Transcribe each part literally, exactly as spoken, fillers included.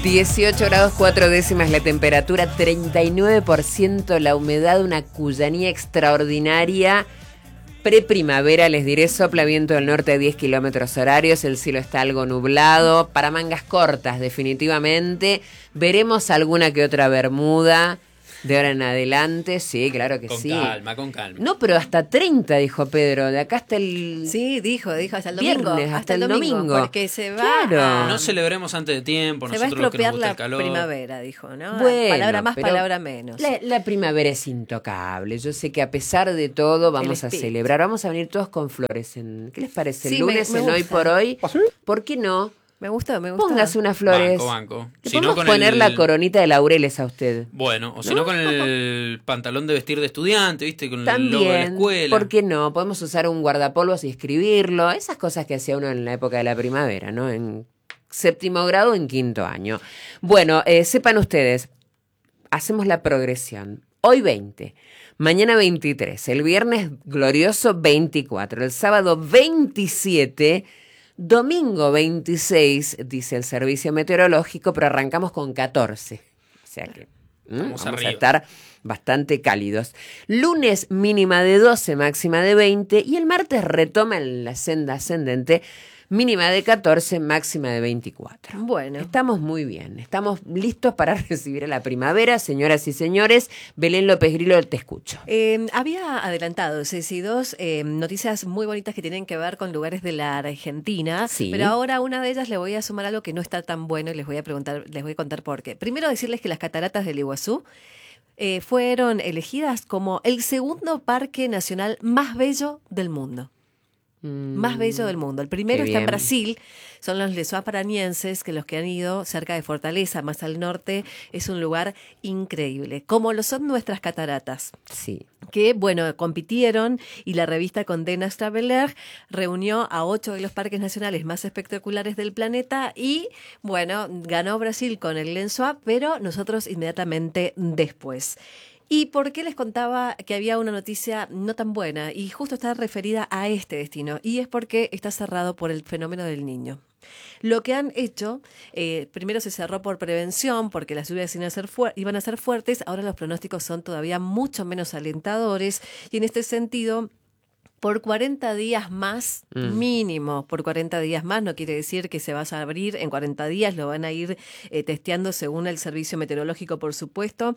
dieciocho grados cuatro décimas la temperatura, treinta y nueve por ciento la humedad, una cuyanía extraordinaria. Preprimavera, les diré, sopla viento del norte a diez kilómetros horarios, el cielo está algo nublado, para mangas cortas definitivamente. Veremos alguna que otra bermuda de ahora en adelante, sí, claro que con sí. Con calma, con calma. No, pero hasta treinta, dijo Pedro, de acá hasta el... Sí, dijo, dijo hasta el domingo. Viernes, hasta, hasta el domingo, domingo. Porque se va claro. a... No celebremos antes de tiempo, se nosotros va a estropear los que nos gusta la el calor. primavera, dijo, ¿no? Bueno, palabra más, palabra menos. La, la primavera es intocable. Yo sé que a pesar de todo vamos a celebrar. Vamos a venir todos con flores. En, ¿qué les parece? El sí, lunes me, me en Hoy por Hoy. ¿Ah, sí? ¿Por qué no? Me gusta, me gusta. Póngase unas flores. Banco, banco. Le Si podemos no, con poner el... la coronita de laureles a usted. Bueno, o si ¿No? no, con el pantalón de vestir de estudiante, ¿viste? Con También, el logo de la escuela. ¿por qué no? Podemos usar un guardapolvos y escribirlo. Esas cosas que hacía uno en la época de la primavera, ¿no? En séptimo grado, en quinto año. Bueno, eh, sepan ustedes, hacemos la progresión. Hoy veinte, mañana veintitrés, el viernes glorioso veinticuatro, el sábado veintisiete... Domingo veintiséis, dice el servicio meteorológico, pero arrancamos con catorce. O sea que ¿m? vamos, vamos a estar bastante cálidos. Lunes mínima de doce, máxima de veinte. Y el martes retoma en la senda ascendente, mínima de catorce, máxima de veinticuatro. Bueno. Estamos muy bien. Estamos listos para recibir a la primavera, señoras y señores. Belén López Grillo, te escucho. Eh, había adelantado, Ceci, dos eh, noticias muy bonitas que tienen que ver con lugares de la Argentina. Sí. Pero ahora una de ellas le voy a sumar algo que no está tan bueno y les voy a preguntar, les voy a contar por qué. Primero decirles que las cataratas del Iguazú eh, fueron elegidas como el segundo parque nacional más bello del mundo. Más bello del mundo. El primero está en Brasil, son los lesoaparanienses, que los que han ido cerca de Fortaleza, más al norte, es un lugar increíble, como lo son nuestras cataratas. Sí. Que, bueno, compitieron y la revista Condé Nast Traveler reunió a ocho de los parques nacionales más espectaculares del planeta y, bueno, ganó Brasil con el Lençois, pero nosotros inmediatamente después. ¿Y por qué les contaba que había una noticia no tan buena? Y justo está referida a este destino. Y es porque está cerrado por el fenómeno del Niño. Lo que han hecho, eh, primero se cerró por prevención, porque las lluvias iban a, ser fu- iban a ser fuertes. Ahora los pronósticos son todavía mucho menos alentadores. Y en este sentido, por cuarenta días más, mm. mínimo, por cuarenta días más, no quiere decir que se va a abrir en cuarenta días, lo van a ir eh, testeando según el servicio meteorológico, por supuesto.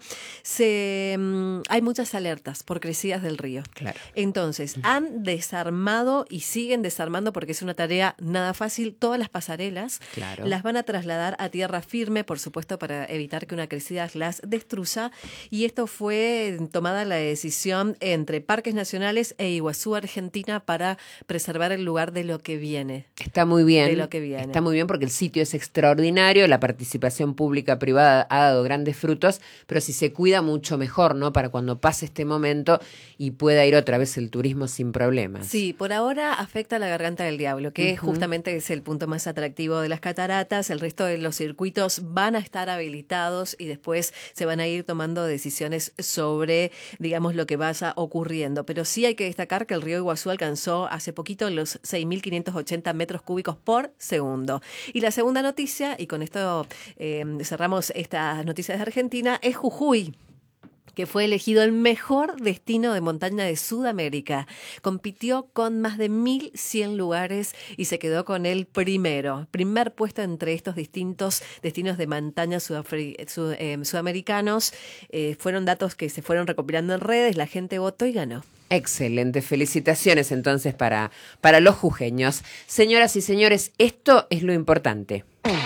Se, um, hay muchas alertas por crecidas del río. Claro. Entonces, han desarmado y siguen desarmando, porque es una tarea nada fácil, todas las pasarelas. Claro. Las van a trasladar a tierra firme, por supuesto, para evitar que una crecida las destruya. Y esto fue tomada la decisión entre Parques Nacionales e Iguazú, Argentina, para preservar el lugar de lo que viene. Está muy bien. De lo que viene. Está muy bien porque el sitio es extraordinario, la participación pública-privada ha dado grandes frutos, pero si se cuida mucho mejor, ¿no? Para cuando pase este momento y pueda ir otra vez el turismo sin problemas. Sí, por ahora afecta a la Garganta del Diablo, que uh-huh. justamente es el punto más atractivo de las cataratas. El resto de los circuitos van a estar habilitados y después se van a ir tomando decisiones sobre, digamos, lo que vaya ocurriendo. Pero sí hay que destacar que el río Iguazú alcanzó hace poquito los seis mil quinientos ochenta metros cúbicos por segundo. Y la segunda noticia, y con esto eh, cerramos estas noticias de Argentina, es Jujuy, que fue elegido el mejor destino de montaña de Sudamérica. Compitió con más de mil cien lugares y se quedó con el primero. Primer puesto entre estos distintos destinos de montaña sudafri- sud- eh, sudamericanos. Eh, fueron datos que se fueron recopilando en redes, la gente votó y ganó. Excelente, felicitaciones entonces para, para los jujeños. Señoras y señores, esto es lo importante.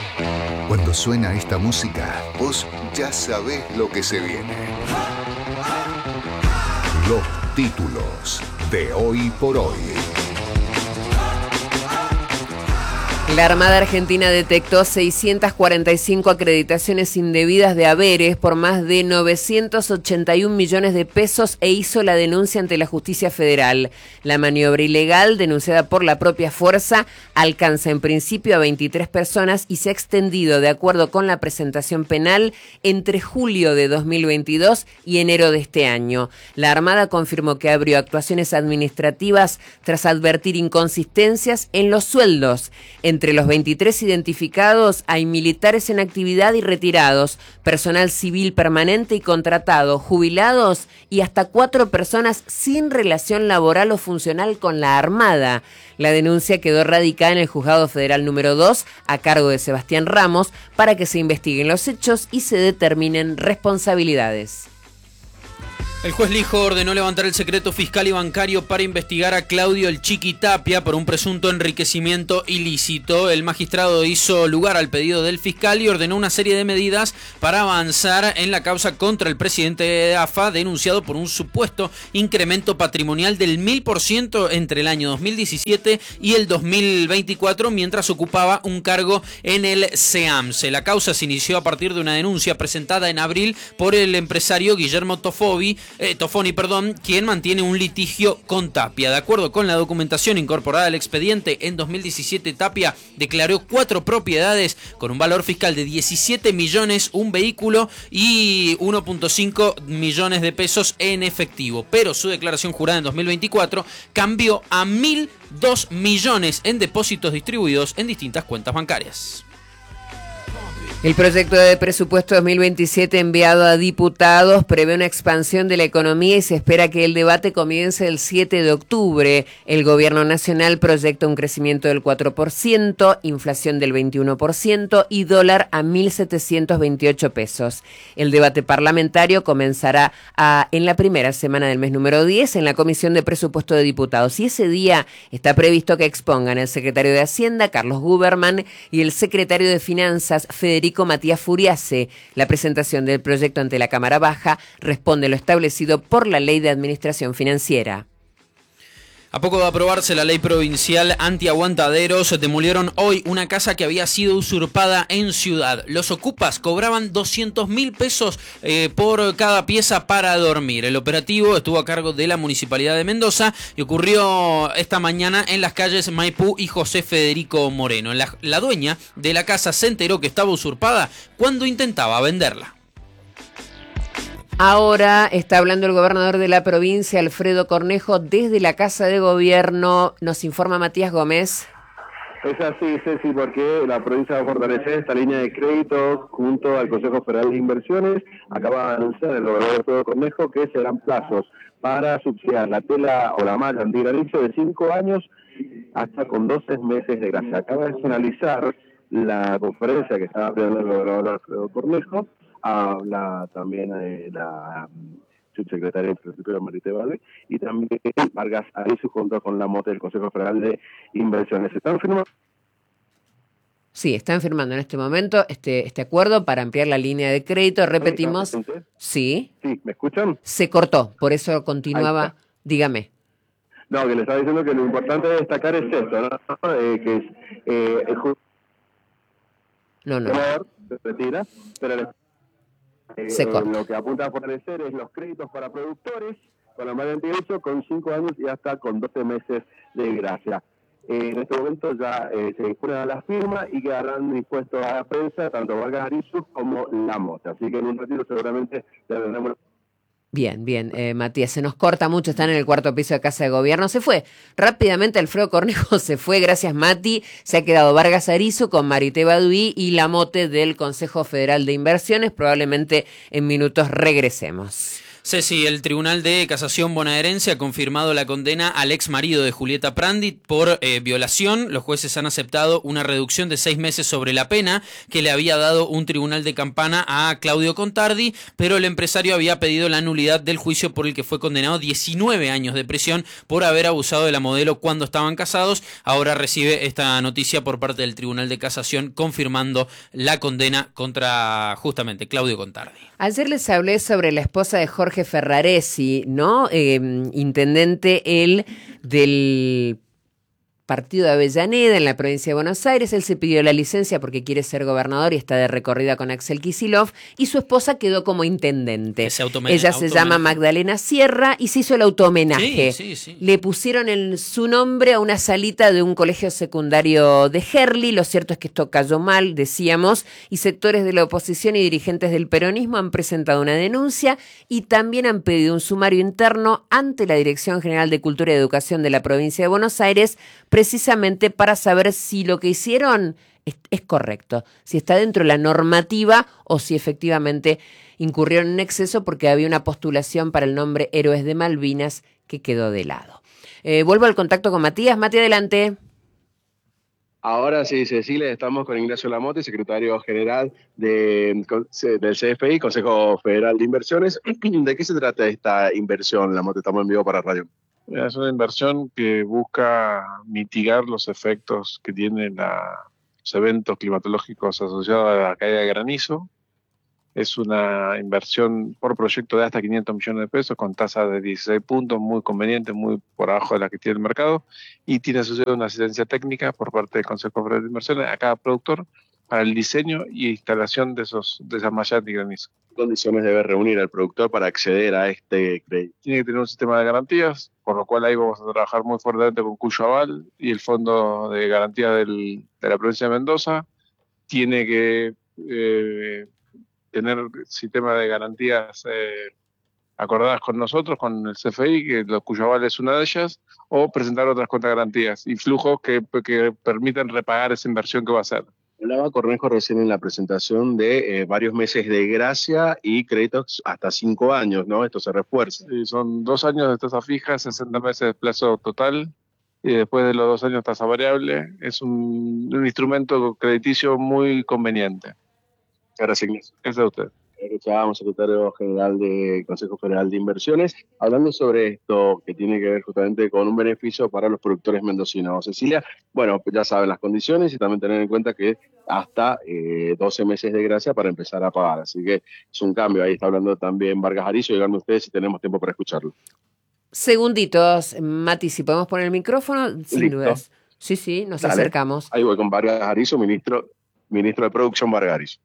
Cuando suena esta música, vos ya sabés lo que se viene. Los títulos de Hoy por Hoy. La Armada Argentina detectó seiscientas cuarenta y cinco acreditaciones indebidas de haberes por más de novecientos ochenta y un millones de pesos e hizo la denuncia ante la Justicia Federal. La maniobra ilegal, denunciada por la propia fuerza, alcanza en principio a veintitrés personas y se ha extendido, de acuerdo con la presentación penal, entre julio de dos mil veintidós y enero de este año. La Armada confirmó que abrió actuaciones administrativas tras advertir inconsistencias en los sueldos. En Entre los veintitrés identificados hay militares en actividad y retirados, personal civil permanente y contratado, jubilados y hasta cuatro personas sin relación laboral o funcional con la Armada. La denuncia quedó radicada en el Juzgado Federal número dos a cargo de Sebastián Ramos para que se investiguen los hechos y se determinen responsabilidades. El juez Lijo ordenó levantar el secreto fiscal y bancario para investigar a Claudio El Chiqui Tapia por un presunto enriquecimiento ilícito. El magistrado hizo lugar al pedido del fiscal y ordenó una serie de medidas para avanzar en la causa contra el presidente de A F A, denunciado por un supuesto incremento patrimonial del mil por ciento entre el año dos mil diecisiete y el dos mil veinticuatro, mientras ocupaba un cargo en el SEAMSE. La causa se inició a partir de una denuncia presentada en abril por el empresario Guillermo Tofovi, Eh, Tofoni, perdón, quien mantiene un litigio con Tapia. De acuerdo con la documentación incorporada al expediente, en dos mil diecisiete Tapia declaró cuatro propiedades con un valor fiscal de diecisiete millones, un vehículo y uno punto cinco millones de pesos en efectivo. Pero su declaración jurada en dos mil veinticuatro cambió a mil dos millones en depósitos distribuidos en distintas cuentas bancarias. El proyecto de presupuesto dos mil veintisiete enviado a diputados prevé una expansión de la economía y se espera que el debate comience el siete de octubre. El gobierno nacional proyecta un crecimiento del cuatro por ciento, inflación del veintiuno por ciento y dólar a mil setecientos veintiocho pesos. El debate parlamentario comenzará a, en la primera semana del mes número diez en la Comisión de Presupuesto de Diputados y ese día está previsto que expongan el secretario de Hacienda, Carlos Guberman, y el secretario de Finanzas, Federico Matías Furiase. La presentación del proyecto ante la Cámara Baja responde a lo establecido por la Ley de Administración Financiera. A poco de aprobarse la ley provincial antiaguantaderos, demolieron hoy una casa que había sido usurpada en Ciudad. Los ocupas cobraban doscientos mil pesos eh, por cada pieza para dormir. El operativo estuvo a cargo de la Municipalidad de Mendoza y ocurrió esta mañana en las calles Maipú y José Federico Moreno. La, la dueña de la casa se enteró que estaba usurpada cuando intentaba venderla. Ahora está hablando el gobernador de la provincia, Alfredo Cornejo, desde la Casa de Gobierno. Nos informa Matías Gómez. Es así, Ceci, porque la provincia va a fortalecer esta línea de crédito junto al Consejo Federal de Inversiones. Acaba de anunciar el gobernador Alfredo Cornejo que serán plazos para subsidiar la tela o la malla antigranizo de cinco años hasta con doce meses de gracia. Acaba de finalizar la conferencia que estaba abriendo el gobernador Alfredo Cornejo. Habla también de la subsecretaria de Infraestructura, Marité Balbi, y también Vargas Arizu junto con la mote del Consejo Federal de Inversiones. ¿Están firmando? Sí, están firmando en este momento este, este acuerdo para ampliar la línea de crédito. Repetimos. Sí. Sí, ¿me escuchan? Se cortó, por eso continuaba. Dígame. No, que le estaba diciendo que lo importante de destacar es esto, ¿no? Eh, que es eh, el jugador no, no. se retira, pero el Eh, Se corta. Lo que apunta a fortalecer es los créditos para productores con la malla antigranizo con cinco años y hasta con doce meses de gracia. Eh, en este momento ya eh, se disponen a la firma y quedarán dispuestos a la prensa tanto Vargas Arizu como la Mota. Así que en un ratito seguramente ya tendremos. Bien, bien, eh, Matías, se nos corta mucho, están en el cuarto piso de Casa de Gobierno. Se fue rápidamente Alfredo Cornejo, se fue, gracias Mati. Se ha quedado Vargas Arizu con Marité Baduí y la mote del Consejo Federal de Inversiones. Probablemente en minutos regresemos. Ceci, el Tribunal de Casación bonaerense ha confirmado la condena al ex marido de Julieta Prandi por eh, violación. Los jueces han aceptado una reducción de seis meses sobre la pena que le había dado un tribunal de Campana a Claudio Contardi, pero el empresario había pedido la nulidad del juicio por el que fue condenado diecinueve años de prisión por haber abusado de la modelo cuando estaban casados. Ahora recibe esta noticia por parte del Tribunal de Casación confirmando la condena contra justamente Claudio Contardi. Ayer les hablé sobre la esposa de Jorge Ferraresi, ¿no? Eh, intendente él del partido de Avellaneda en la provincia de Buenos Aires. Él se pidió la licencia porque quiere ser gobernador y está de recorrida con Axel Kicillof, y su esposa quedó como intendente. Ella se automen- llama Magdalena Sierra y se hizo el autohomenaje. Sí, sí, sí. Le pusieron en su nombre a una salita de un colegio secundario de Herli. Lo cierto es que esto cayó mal, decíamos, y sectores de la oposición y dirigentes del peronismo han presentado una denuncia y también han pedido un sumario interno ante la Dirección General de Cultura y Educación de la provincia de Buenos Aires precisamente para saber si lo que hicieron es, es correcto, si está dentro de la normativa o si efectivamente incurrieron en exceso porque había una postulación para el nombre Héroes de Malvinas que quedó de lado. Eh, vuelvo al contacto con Matías. Mati, adelante. Ahora sí, Cecilia, estamos con Ignacio Lamote, secretario general de, del C F I, Consejo Federal de Inversiones. ¿De qué se trata esta inversión, Lamote? Estamos en vivo para radio. Es una inversión que busca mitigar los efectos que tienen la, los eventos climatológicos asociados a la caída de granizo. Es una inversión por proyecto de hasta quinientos millones de pesos con tasa de dieciséis puntos, muy conveniente, muy por abajo de la que tiene el mercado, y tiene asociada una asistencia técnica por parte del Consejo Federal de Inversiones a cada productor para el diseño y instalación de, esos, de esas mallas antigranizo. ¿Qué condiciones debe reunir el productor para acceder a este crédito? Tiene que tener un sistema de garantías, por lo cual ahí vamos a trabajar muy fuertemente con Cuyo Aval y el Fondo de Garantía del, de la provincia de Mendoza. Tiene que eh, tener sistema de garantías eh, acordadas con nosotros, con el C F I, que lo, Cuyo Aval es una de ellas, o presentar otras contragarantías y flujos que, que permitan repagar esa inversión que va a hacer. Hablaba Cornejo recién en la presentación de eh, varios meses de gracia y créditos hasta cinco años, ¿no? Esto se refuerza. Sí, son dos años de tasa fija, sesenta meses de plazo total, y después de los dos años tasa variable. Es un, un instrumento crediticio muy conveniente. Gracias, Ignacio. Gracias a usted. Escuchábamos secretario general del Consejo Federal de Inversiones, hablando sobre esto que tiene que ver justamente con un beneficio para los productores mendocinos. Cecilia, bueno, ya saben las condiciones y también tener en cuenta que hasta eh, doce meses de gracia para empezar a pagar. Así que es un cambio. Ahí está hablando también Vargas Arizo. Díganme ustedes si tenemos tiempo para escucharlo. Segunditos, Mati, si podemos poner el micrófono, sin ¿Listo? dudas. Sí, sí, nos Dale. acercamos. Ahí voy con Vargas Arizo, ministro, ministro de Producción Vargas Arizo.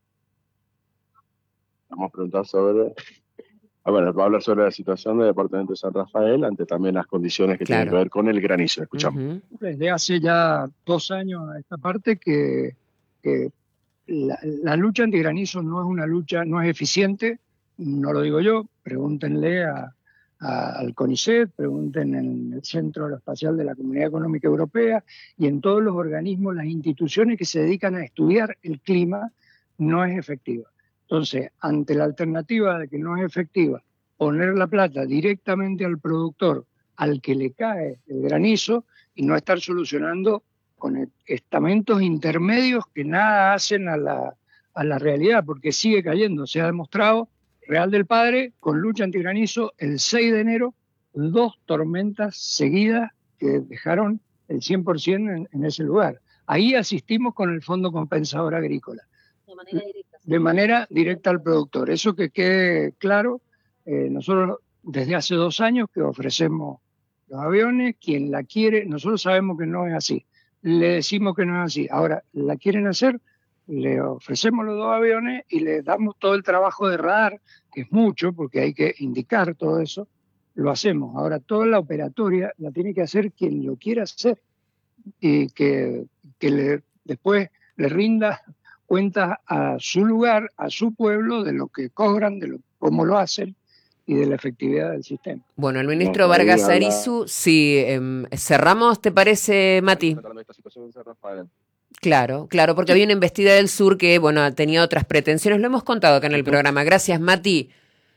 Vamos a preguntar sobre, ah, bueno, va a hablar sobre la situación del departamento de San Rafael ante también las condiciones que Claro. tienen que ver con el granizo. Escuchamos. Uh-huh. Desde hace ya dos años a esta parte que, que la, la lucha antigranizo no es una lucha, no es eficiente, no lo digo yo, pregúntenle a, a, al CONICET, pregunten en el Centro Aeroespacial de la Comunidad Económica Europea y en todos los organismos, las instituciones que se dedican a estudiar el clima, no es efectiva. Entonces, ante la alternativa de que no es efectiva, poner la plata directamente al productor al que le cae el granizo y no estar solucionando con estamentos intermedios que nada hacen a la, a la realidad, porque sigue cayendo. Se ha demostrado, Real del Padre, con lucha antigranizo, el seis de enero, dos tormentas seguidas que dejaron el cien por ciento en, en ese lugar. Ahí asistimos con el Fondo Compensador Agrícola. De manera directa. De manera directa al productor. Eso que quede claro, eh, nosotros desde hace dos años que ofrecemos los aviones, quien la quiere, nosotros sabemos que no es así, le decimos que no es así. Ahora, la quieren hacer, le ofrecemos los dos aviones y le damos todo el trabajo de radar, que es mucho, porque hay que indicar todo eso, lo hacemos. Ahora, toda la operatoria la tiene que hacer quien lo quiera hacer y que, que le, después le rinda cuentas a su lugar, a su pueblo, de lo que cobran, de lo, cómo lo hacen y de la efectividad del sistema. Bueno, el ministro No, Vargas habla- Arizu, si eh, cerramos, ¿te parece, Mati? Esta situación en San Rafael. Claro, claro, porque había una embestida del sur que, bueno, tenía otras pretensiones. Lo hemos contado acá en el programa. Gracias, Mati.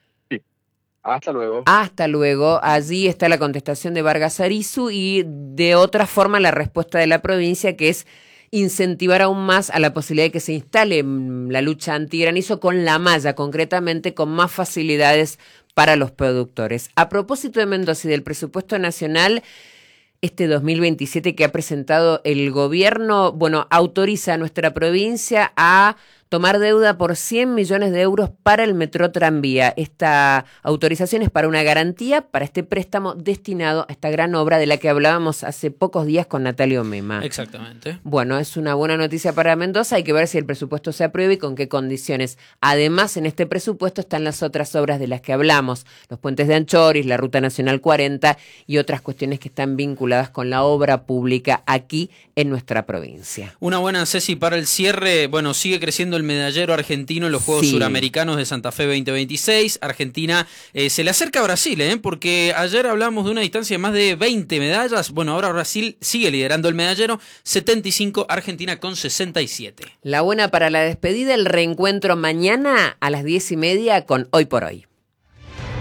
Hasta luego. Hasta luego. Allí está la contestación de Vargas Arizu y de otra forma la respuesta de la provincia, que es incentivar aún más a la posibilidad de que se instale mm, la lucha antigranizo con la malla, concretamente con más facilidades para los productores. A propósito de Mendoza y del presupuesto nacional, este dos mil veintisiete que ha presentado el gobierno, bueno, autoriza a nuestra provincia a tomar deuda por cien millones de euros para el Metro Tranvía. Esta autorización es para una garantía para este préstamo destinado a esta gran obra de la que hablábamos hace pocos días con Natalio Mema. Exactamente. Bueno, es una buena noticia para Mendoza. Hay que ver si el presupuesto se aprueba y con qué condiciones. Además, en este presupuesto están las otras obras de las que hablamos, los puentes de Anchoris, la Ruta Nacional cuarenta y otras cuestiones que están vinculadas con la obra pública aquí en nuestra provincia. Una buena, Ceci, para el cierre. Bueno, sigue creciendo el el medallero argentino en los Juegos Sí. Suramericanos de Santa Fe veinte veintiséis. Argentina eh, se le acerca a Brasil, ¿eh? Porque ayer hablamos de una distancia de más de veinte medallas. Bueno, ahora Brasil sigue liderando el medallero, setenta y cinco, Argentina con sesenta y siete. La buena para la despedida, el reencuentro mañana a las diez y media con Hoy por Hoy.